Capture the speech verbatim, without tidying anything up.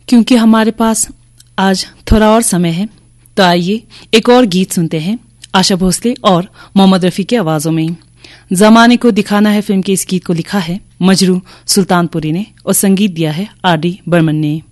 क्योंकि हमारे पास आज थोड़ा और समय है, तो आइए एक और गीत सुनते हैं आशा भोसले और मोहम्मद रफी की आवाजों में। जमाने को दिखाना है फिल्म के इस गीत को लिखा है मजरू सुल्तानपुरी ने और संगीत दिया है आर डी बर्मन ने।